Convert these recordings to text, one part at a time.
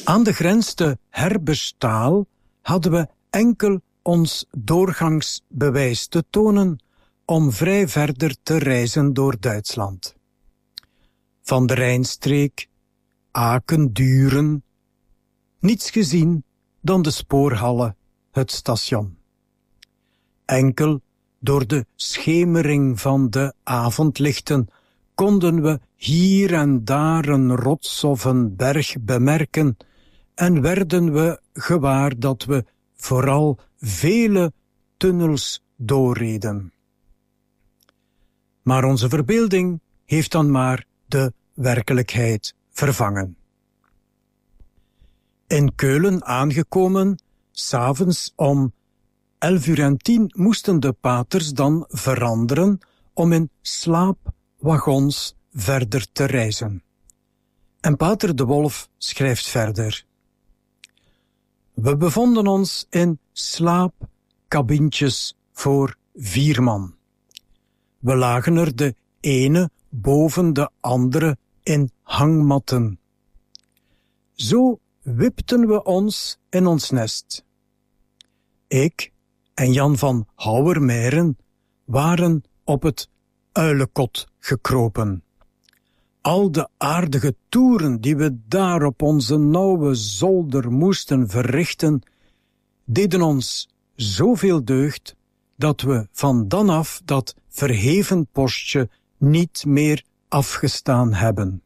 Aan de grens te Herbestaal hadden we enkel ons doorgangsbewijs te tonen om vrij verder te reizen door Duitsland. Van de Rijnstreek, Aken, Duren, niets gezien dan de spoorhallen, het station. Enkel door de schemering van de avondlichten konden we hier en daar een rots of een berg bemerken en werden we gewaar dat we vooral vele tunnels doorreden. Maar onze verbeelding heeft dan maar de werkelijkheid vervangen. In Keulen aangekomen, 's avonds om 11:10 moesten de paters dan veranderen om in slaapwagons verder te reizen. En pater de Wolf schrijft verder. We bevonden ons in slaapkabintjes voor 4 man. We lagen er de ene boven de andere in hangmatten. Zo wipten we ons in ons nest. Ik en Jan van Houwermeiren waren op het uilenkot gekropen. Al de aardige toeren die we daar op onze nauwe zolder moesten verrichten, deden ons zoveel deugd dat we van dan af dat verheven postje niet meer afgestaan hebben.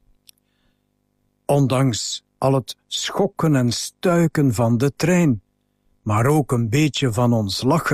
Ondanks al het schokken en stuiken van de trein, maar ook een beetje van ons lachen,